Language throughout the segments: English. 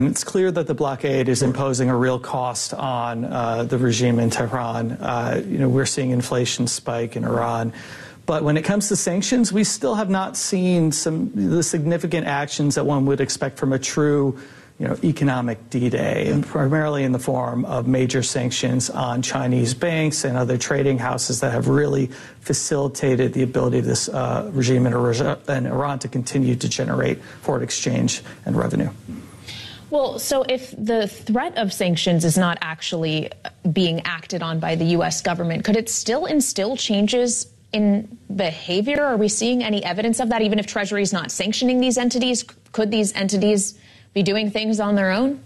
It's clear that the blockade is imposing a real cost on the regime in Tehran. We're seeing inflation spike in Iran. But when it comes to sanctions, we still have not seen the significant actions that one would expect from a true economic D-Day, and primarily in the form of major sanctions on Chinese banks and other trading houses that have really facilitated the ability of this regime in Iran to continue to generate foreign exchange and revenue. Well, so if the threat of sanctions is not actually being acted on by the U.S. government, could it still instill changes in behavior? Are we seeing any evidence of that? Even if Treasury is not sanctioning these entities, could these entities be doing things on their own?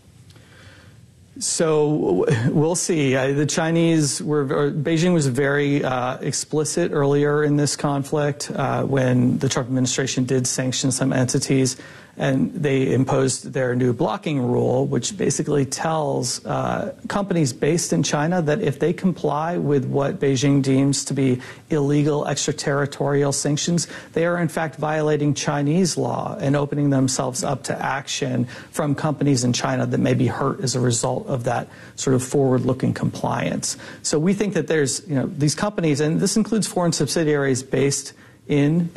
So we'll see. Beijing was very explicit earlier in this conflict when the Trump administration did sanction some entities, and they imposed their new blocking rule, which basically tells companies based in China that if they comply with what Beijing deems to be illegal extraterritorial sanctions, they are in fact violating Chinese law and opening themselves up to action from companies in China that may be hurt as a result of that sort of forward-looking compliance. So we think that there's, these companies, and this includes foreign subsidiaries based in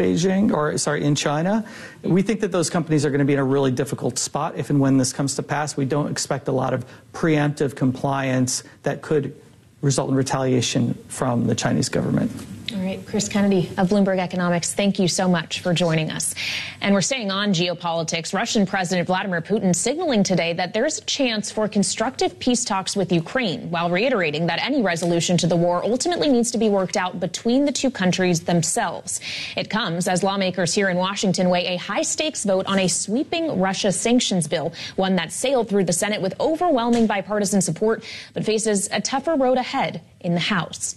in China. We think that those companies are going to be in a really difficult spot if and when this comes to pass. We don't expect a lot of preemptive compliance that could result in retaliation from the Chinese government. All right, Chris Kennedy of Bloomberg Economics, thank you so much for joining us. And we're staying on geopolitics. Russian President Vladimir Putin signaling today that there's a chance for constructive peace talks with Ukraine, while reiterating that any resolution to the war ultimately needs to be worked out between the two countries themselves. It comes as lawmakers here in Washington weigh a high-stakes vote on a sweeping Russia sanctions bill, one that sailed through the Senate with overwhelming bipartisan support, but faces a tougher road ahead in the House.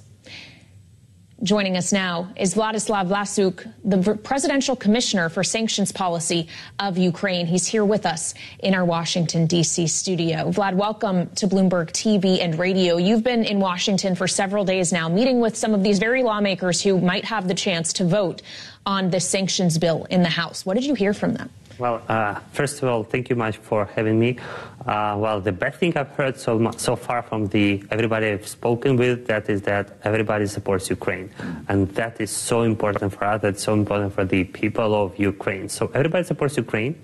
Joining us now is Vladislav Vlasuk, the Presidential Commissioner for Sanctions Policy of Ukraine. He's here with us in our Washington, D.C. studio. Vlad, welcome to Bloomberg TV and radio. You've been in Washington for several days now, meeting with some of these very lawmakers who might have the chance to vote on this sanctions bill in the House. What did you hear from them? Well, first of all, thank you much for having me. Well, the best thing I've heard so far from everybody I've spoken with, that is that everybody supports Ukraine. And that is so important for us. That's so important for the people of Ukraine. So everybody supports Ukraine.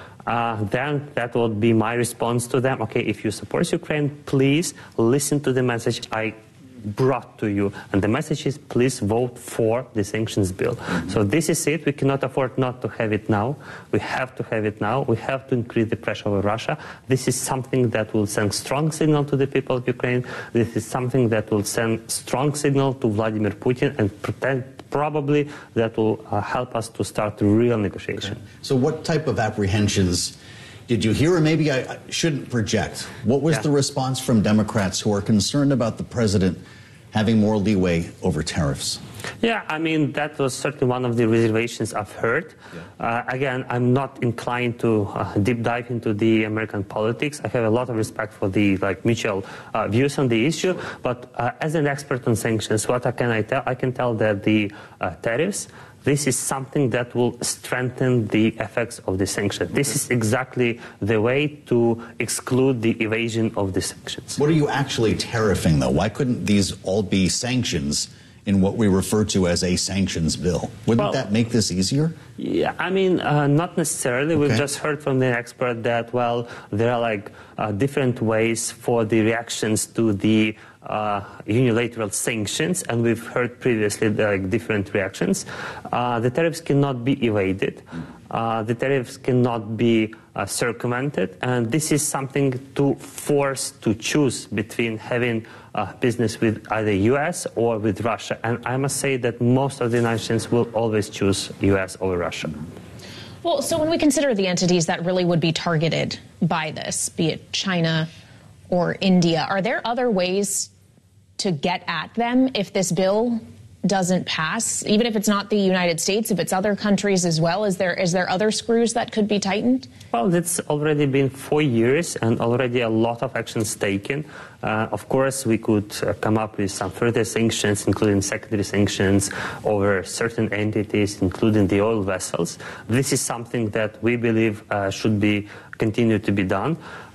Then that would be my response to them. Okay, if you support Ukraine, please listen to the message I brought to you, and the message is please vote for the sanctions bill. So this is it. We cannot afford not to have it now. We have to have it now. We have to increase the pressure on Russia. This is something that will send strong signal to the people of Ukraine. This is something that will send strong signal to Vladimir Putin, and probably that will help us to start real negotiation. Okay. So what type of apprehensions did you hear? Or maybe I shouldn't project. What was the response from Democrats who are concerned about the president having more leeway over tariffs? Yeah, I mean, that was certainly one of the reservations I've heard. Again, I'm not inclined to deep dive into the American politics. I have a lot of respect for the mutual views on the issue. But as an expert on sanctions, what can I tell? I can tell that the tariffs, this is something that will strengthen the effects of the sanctions. This is exactly the way to exclude the evasion of the sanctions. What are you actually tariffing, though? Why couldn't these all be sanctions in what we refer to as a sanctions bill? Wouldn't that make this easier? Yeah, I mean, not necessarily. We've just heard from the expert that, well, there are different ways for the reactions to the unilateral sanctions, and we've heard previously different reactions. The tariffs cannot be evaded. The tariffs cannot be circumvented, and this is something to force to choose between having business with either U.S. or with Russia. And I must say that most of the nations will always choose U.S. over Russia. Well, so when we consider the entities that really would be targeted by this, be it China or India, are there other ways to get at them if this bill doesn't pass, even if it's not the United States, if it's other countries as well? Is there other screws that could be tightened? Well, it's already been 4 years and already a lot of actions taken. Of course, we could come up with some further sanctions, including secondary sanctions over certain entities, including the oil vessels. This is something that we believe should be continue to be done.